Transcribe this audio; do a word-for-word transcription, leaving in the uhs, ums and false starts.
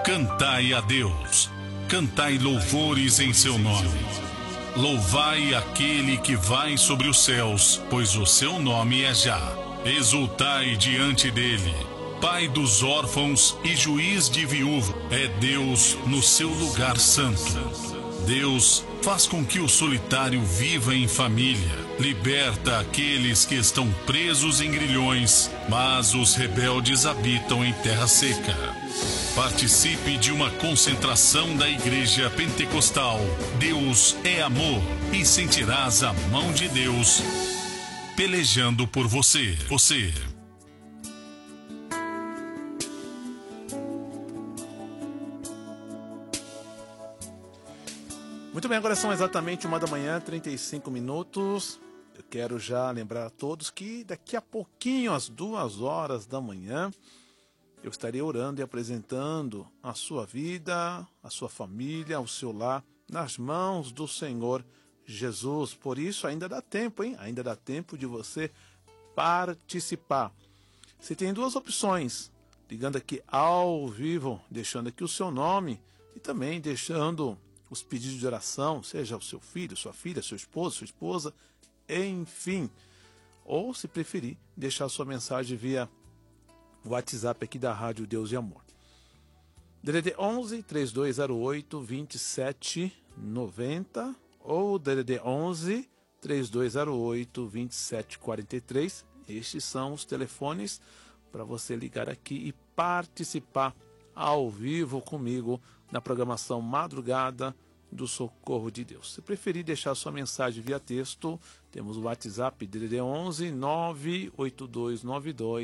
Cantai a Deus, cantai louvores em seu nome. Louvai aquele que vai sobre os céus, pois o seu nome é Já. Exultai diante dele, Pai dos órfãos e juiz de viúva, é Deus no seu lugar santo. Deus faz com que o solitário viva em família, liberta aqueles que estão presos em grilhões, mas os rebeldes habitam em terra seca. Participe de uma concentração da Igreja Pentecostal. Deus é amor e sentirás a mão de Deus pelejando por você. Você. Muito bem, agora são exatamente uma da manhã, trinta e cinco minutos. Eu quero já lembrar a todos que daqui a pouquinho, às duas horas da manhã, eu estarei orando e apresentando a sua vida, a sua família, o seu lar, nas mãos do Senhor Jesus. Por isso, ainda dá tempo, hein? Ainda dá tempo de você participar. Você tem duas opções, ligando aqui ao vivo, deixando aqui o seu nome e também deixando os pedidos de oração, seja o seu filho, sua filha, seu esposo, sua esposa, enfim. Ou, se preferir, deixar sua mensagem via WhatsApp aqui da Rádio Deus e Amor. D D D onze, três dois zero oito, vinte e sete noventa ou D D D onze, três dois zero oito, vinte e sete quarenta e três. Estes são os telefones para você ligar aqui e participar ao vivo comigo na programação Madrugada do Socorro de Deus. Se preferir deixar sua mensagem via texto, temos o WhatsApp D D D onze, nove oito dois nove dois